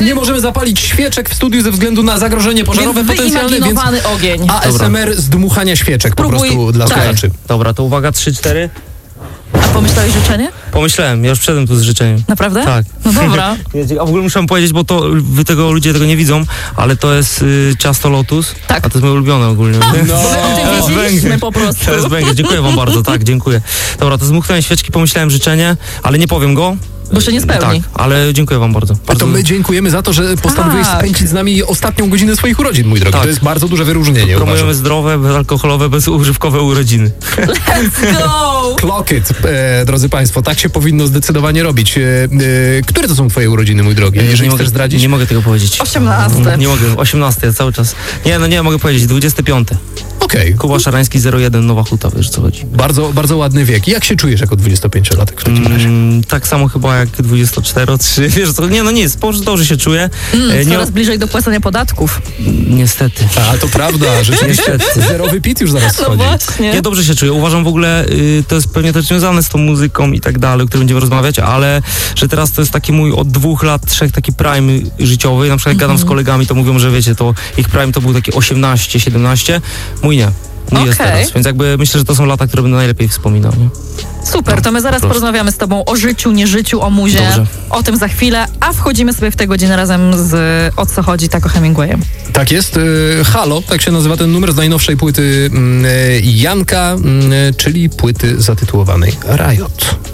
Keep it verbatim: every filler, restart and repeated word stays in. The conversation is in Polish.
nie możemy zapalić świeczek w studiu ze względu na zagrożenie pożarowe potencjalne, więc wyimaginowany ogień. A S M R z dmuchania świeczek Próbuj, po prostu dla tak. słuchaczy. Dobra, to uwaga, trzy, cztery. A pomyślałeś życzenie? Pomyślałem, ja już wszedłem tu z życzeniem. Naprawdę? Tak. No dobra. A w ogóle muszę wam powiedzieć, bo to wy tego ludzie tego nie widzą, ale to jest y, ciasto Lotus. Tak. A to jest moje ulubione ogólnie. No. Nie? Bo my o tym wiedzieliśmy po prostu. To jest węgiel. Dziękuję wam bardzo, tak, dziękuję. Dobra, to zmuchnąłem świeczki, pomyślałem życzenie, ale nie powiem go. Bo się nie spełni. Tak, ale dziękuję wam bardzo. A bardzo. to my dziękujemy za to, że postanowiłeś Tak. spędzić z nami ostatnią godzinę swoich urodzin, mój drogi. Tak. To jest bardzo duże wyróżnienie. Promujemy uważam. zdrowe, bezalkoholowe, bezużywkowe urodziny. Let's go! Clock it, e, drodzy państwo, tak się powinno zdecydowanie robić. E, e, które to są twoje urodziny, mój drogi? Jeżeli nie chcesz mogę, zdradzić? Nie mogę tego powiedzieć. osiemnaste. Nie mogę, osiemnaste cały czas. Nie, no nie, mogę powiedzieć, dwudziesty piąty. Okej. Kuba Szarański zero jeden, Nowa Huta, wiesz co chodzi. Bardzo, bardzo ładny wiek. Jak się czujesz jako dwudziestopięciolatek w takim razie? Mm, tak samo chyba jak dwadzieścia cztery, trzy, wiesz co, nie no nie, sporo dobrze się czuję. Mm, E, nie, coraz bliżej do płacenia podatków. niestety. A, to prawda, rzeczywiście. Zerowy pit już zaraz No schodzi. właśnie. Nie, dobrze się czuję. Uważam w ogóle, y, to jest pewnie też związane z tą muzyką i tak dalej, o którym będziemy rozmawiać, ale że teraz to jest taki mój od dwóch lat, trzech taki prime życiowy. Na przykład jak gadam z kolegami, to mówią, że wiecie, to ich prime to był taki osiemnaście, siedemnaście. Mój nie. Mój Okej. jest teraz. Więc jakby myślę, że to są lata, które będę najlepiej wspominał. Nie? Super, to my zaraz proszę. porozmawiamy z tobą o życiu, nieżyciu, o muzie. Dobrze. O tym za chwilę, a wchodzimy sobie w tę godzinę razem z O co chodzi, tak o Hemingwayem. Tak jest. E, Halo, tak się nazywa ten numer z najnowszej płyty mm, e, Janka, mm, czyli płyty zatytułowanej Riot.